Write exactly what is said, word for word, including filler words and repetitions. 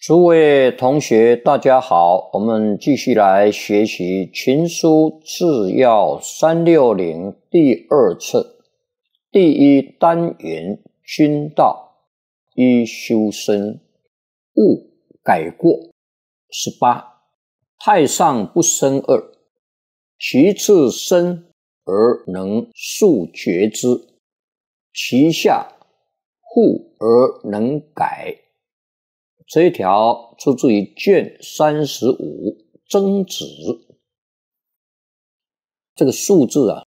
诸位同学，大家好，我们继续来学习《群书治要三六零》第二册第一单元君道一修身勿改过。十八，太上不生恶，其次生而能速决之，其下护而能改。这一条出自于卷三十五曾子。这个数字啊，